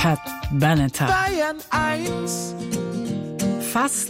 Pat Benatar. Bayern 1. Fast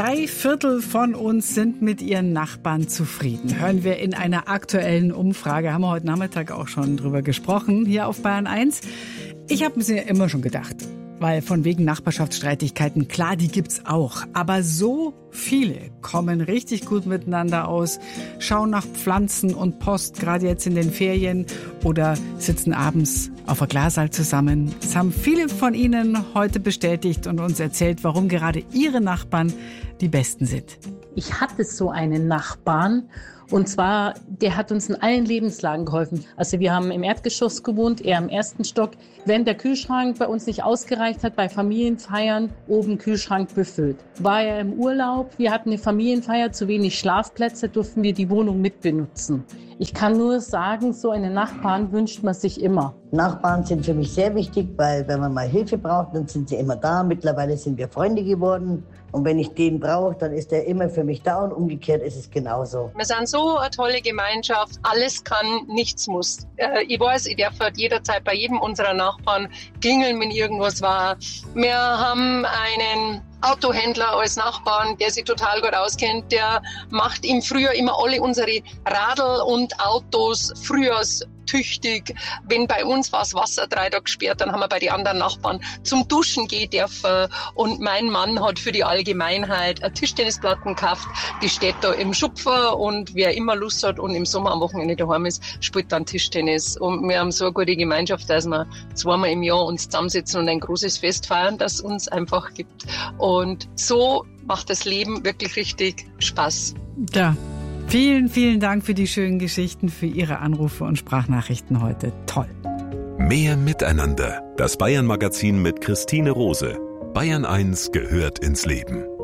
3/4 von uns sind mit ihren Nachbarn zufrieden. Hören wir in einer aktuellen Umfrage, haben wir heute Nachmittag auch schon drüber gesprochen, hier auf Bayern 1. Ich habe mir immer schon gedacht, weil von wegen Nachbarschaftsstreitigkeiten, klar, die gibt's auch. Aber so viele kommen richtig gut miteinander aus, schauen nach Pflanzen und Post, gerade jetzt in den Ferien, oder sitzen abends auf der Glasaal zusammen. Das haben viele von Ihnen heute bestätigt und uns erzählt, warum gerade Ihre Nachbarn die Besten sind. Ich hatte so einen Nachbarn, und zwar, der hat uns in allen Lebenslagen geholfen. Also wir haben im Erdgeschoss gewohnt, er im ersten Stock. Wenn der Kühlschrank bei uns nicht ausgereicht hat, bei Familienfeiern, oben Kühlschrank befüllt. War er im Urlaub, wir hatten eine Familienfeier, zu wenig Schlafplätze, durften wir die Wohnung mitbenutzen. Ich kann nur sagen, so einen Nachbarn wünscht man sich immer. Nachbarn sind für mich sehr wichtig, weil wenn man mal Hilfe braucht, dann sind sie immer da. Mittlerweile sind wir Freunde geworden. Und wenn ich den brauche, dann ist er immer für mich da und umgekehrt ist es genauso. Wir sind so eine tolle Gemeinschaft. Alles kann, nichts muss. Ich weiß, ich darf jederzeit bei jedem unserer Nachbarn klingeln, wenn irgendwas war. Wir haben einen Autohändler als Nachbarn, der sich total gut auskennt. Der macht im Frühjahr immer alle unsere Radl und Autos frühjahrstüchtig. Wenn bei uns war das Wasser 3 Tage gesperrt, dann haben wir bei den anderen Nachbarn zum Duschen gehen dürfen. Und mein Mann hat für die Allgemeinheit eine Tischtennisplatten gekauft. Die steht da im Schupfer und wer immer Lust hat und im Sommer am Wochenende daheim ist, spielt dann Tischtennis. Und wir haben so eine gute Gemeinschaft, dass wir 2-mal im Jahr uns zusammensetzen und ein großes Fest feiern, das es uns einfach gibt. Und so macht das Leben wirklich richtig Spaß. Ja, vielen, vielen Dank für die schönen Geschichten, für Ihre Anrufe und Sprachnachrichten heute. Toll. Mehr Miteinander. Das Bayern-Magazin mit Christine Rose. Bayern 1 gehört ins Leben.